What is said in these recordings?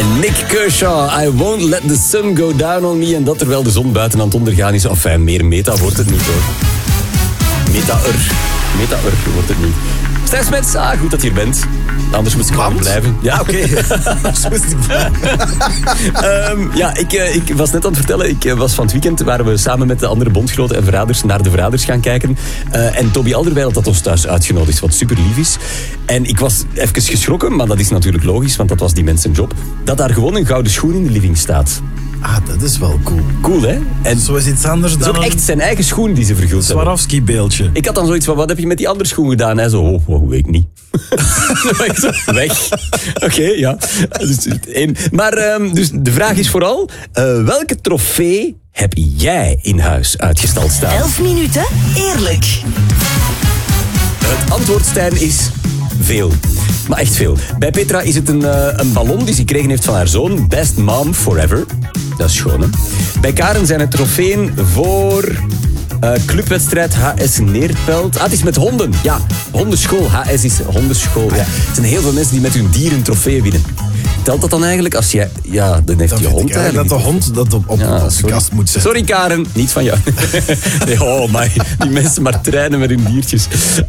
Nick Kershaw, I won't let the sun go down on me. En dat terwijl de zon buiten aan het ondergaan is. Enfin, meer meta wordt het niet hoor. Meta-ur wordt het niet. Stijn Smets, goed dat je hier bent. Anders moet ik gewoon blijven. Ja, oké. Anders moest ik blijven. Ik was net aan het vertellen. Ik was van het weekend, waren we samen met de andere bondgenoten en verraders naar de Verraders gaan kijken. En Toby Alderweireld had ons thuis uitgenodigd, wat super lief is. En ik was even geschrokken, maar dat is natuurlijk logisch, want dat was die mensen job. Dat daar gewoon een gouden schoen in de living staat. Ah, dat is wel cool. Cool, hè? En zo is iets anders dan... Het is ook echt zijn eigen schoen die ze verguld hebben. Swarovski-beeldje. Ik had dan zoiets van, wat heb je met die andere schoen gedaan? Hij zo, weet ik niet. Weg. Oké, ja. Dus de vraag is vooral, welke trofee heb jij in huis uitgestald staan? 11 minuten, eerlijk. Het antwoord, Stijn, is veel. Maar echt veel. Bij Petra is het een ballon die ze gekregen heeft van haar zoon. Best Mom Forever. Dat is schoon, hè? Bij Karen zijn het trofeeën voor clubwedstrijd HS Neerpelt. Het is met honden. Ja, hondenschool. HS is hondenschool. Ja. Er zijn heel veel mensen die met hun dieren trofeeën winnen. Telt dat dan eigenlijk als jij... Ja, dan heeft je hond eigenlijk... Dat de hond dat op de kast moet zetten. Sorry, Karen. Niet van jou. Nee, oh my. Die mensen maar trainen met hun diertjes.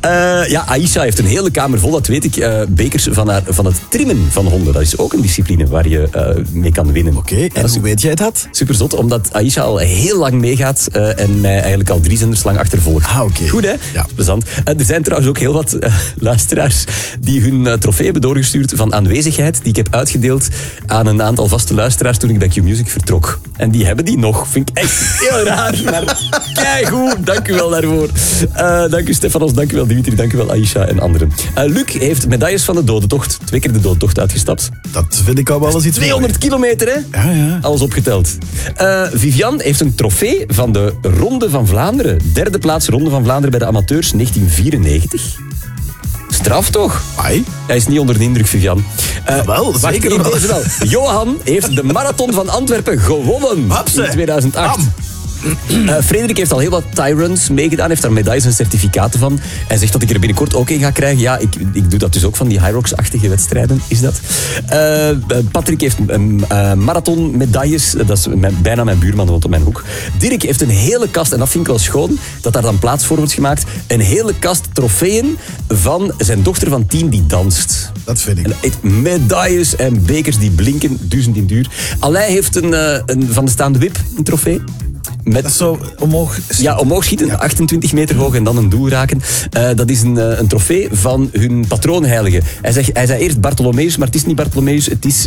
Aisha heeft een hele kamer vol, dat weet ik. Bekers van het trimmen van honden. Dat is ook een discipline waar je mee kan winnen. Oké, en hoe weet jij dat? Super zot, omdat Aisha al heel lang meegaat en mij eigenlijk al 3 zenders lang achtervolgt. Oké. Goed, hè? Ja. Plezant. Er zijn trouwens ook heel wat luisteraars die hun trofee hebben doorgestuurd van aanwezigheid die ik heb uitgedeeld aan een aantal vaste luisteraars toen ik bij Q-Music vertrok. En die hebben die nog. Vind ik echt heel raar, maar keigoed. Dank u wel daarvoor. Dank u Stefanos, dank u wel Dimitri, dank u wel Aisha en anderen. Luc heeft medailles van de dodentocht. 2 keer de dodentocht uitgestapt. Dat vind ik al wel eens iets 200 kilometer, hè? Ja. Alles opgeteld. Vivian heeft een trofee van de Ronde van Vlaanderen. 3e plaats Ronde van Vlaanderen bij de amateurs 1994. Straf toch? Ai. Hij is niet onder de indruk, Vivian. Wel, zeker wel. Deze wel. Johan heeft de marathon van Antwerpen gewonnen in 2008. Frederik heeft al heel wat Tyrants meegedaan, heeft daar medailles en certificaten van. Hij zegt dat ik er binnenkort ook een ga krijgen. Ja, ik doe dat dus ook van die Hyrox-achtige wedstrijden, is dat. Patrick heeft marathon medailles. Dat is bijna mijn buurman, woont op mijn hoek. Dirk heeft een hele kast, en dat vind ik wel schoon, dat daar dan plaats voor wordt gemaakt. Een hele kast trofeeën van zijn dochter van 10 die danst. Dat vind ik. En medailles en bekers die blinken, 1000 in duur. Alain heeft een van de staande wip, een trofee. Dat is zo omhoog schieten. Ja, omhoog schieten, 28 meter hoog en dan een doel raken. Dat is een trofee van hun patroonheilige. Hij zei eerst Bartholomeus, maar het is niet Bartholomeus. Het is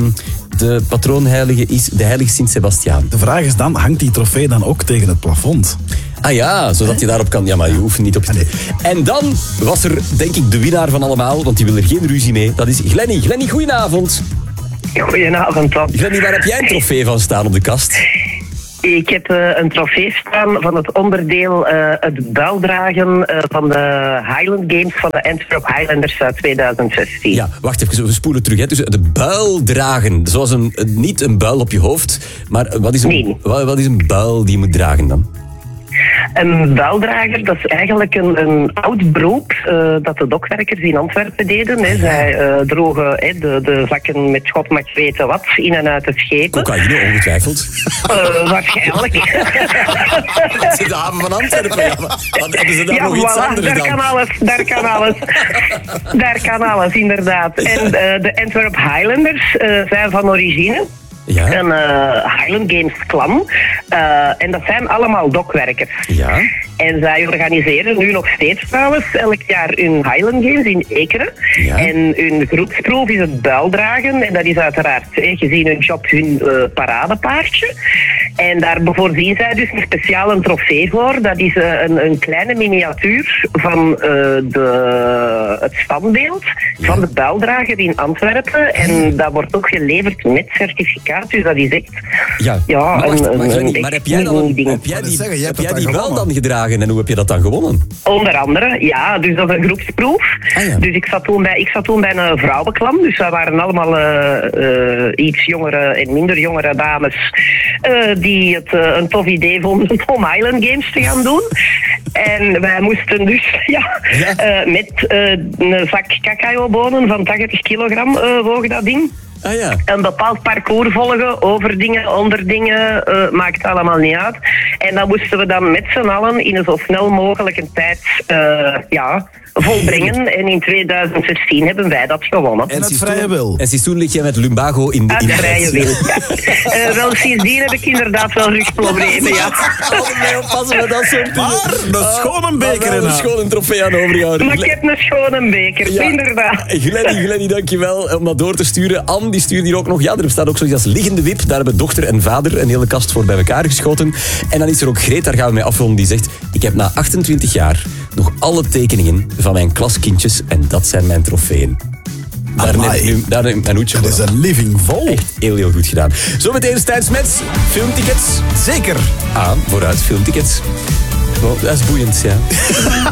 de patroonheilige is de heilige Sint-Sebastiaan. De vraag is dan, hangt die trofee dan ook tegen het plafond? Ah ja, zodat je daarop kan... Ja, maar je hoeft niet op te... En dan was er, denk ik, de winnaar van allemaal, want die wil er geen ruzie mee. Dat is Glenny. Glenny, goedenavond. Goedenavond, Tom. Glenny, waar heb jij een trofee van staan op de kast? Ik heb een trofee staan van het onderdeel het buildragen van de Highland Games van de Antwerp Highlanders uit 2016. Ja, wacht even, we spoelen terug. Hè. Dus de buildragen, zoals niet een buil op je hoofd, maar wat is een buil die je moet dragen dan? Een buildrager, dat is eigenlijk een oud beroep dat de dokwerkers in Antwerpen deden. Hè. Zij drogen de zakken met god mag weten wat in en uit het schepen. Cocaïne, ongetwijfeld. Waarschijnlijk. Dat is de haven van Antwerpen. Ja, wat hebben ze daar nog iets anders daar dan? Daar kan alles, inderdaad. En de Antwerp Highlanders zijn van origine een Highland Games clan. En dat zijn allemaal dokwerkers. Ja. En zij organiseren nu nog steeds trouwens elk jaar hun Highland Games in Ekeren. Ja. En hun groepsproef is het buildragen. En dat is uiteraard, gezien hun job, hun paradepaardje. En daar voorzien zij dus een speciale trofee voor. Dat is een kleine miniatuur van het standbeeld van de buildrager in Antwerpen. En dat wordt ook geleverd met certificaat. Dus dat is echt... Maar heb jij die buil dan gedragen? En hoe heb je dat dan gewonnen? Onder andere, ja. Dus dat is een groepsproef. Ah, ja. Dus ik zat toen bij een vrouwenklam. Dus wij waren allemaal iets jongere en minder jongere dames die het een tof idee vonden om Highland Games te gaan doen. En wij moesten dus met een zak cacaobonen van 80 kilogram woog dat ding. Ah ja. Een bepaald parcours volgen, over dingen, onder dingen, maakt allemaal niet uit. En dat moesten we dan met z'n allen in een zo snel mogelijke tijd volbrengen. En in 2016 hebben wij dat gewonnen. En het vrije wil. En sinds toen lig je met lumbago in de Uit vrije wil, ja. Wel, sindsdien heb ik inderdaad wel rugproblemen, ja. Nee, oppassen met dat soort dingen. Maar een schone beker in een schone trofee aan overgehouden. Maar ik heb een schone beker, Ja. inderdaad. Glenny, dankjewel om dat door te sturen. Anne, die stuurt hier ook nog. Ja, er bestaat ook zoiets als liggende wip. Daar hebben dochter en vader een hele kast voor bij elkaar geschoten. En dan is er ook Greet, daar gaan we mee afronden, die zegt... Ik heb na 28 jaar nog alle tekeningen van mijn klaskindjes en dat zijn mijn trofeeën. Daar neemt mijn hoedje Dat is een living vol. Echt heel goed gedaan. Zometeen Stijn Smets, filmtickets. Zeker. Vooruit, filmtickets. Dat is boeiend, ja.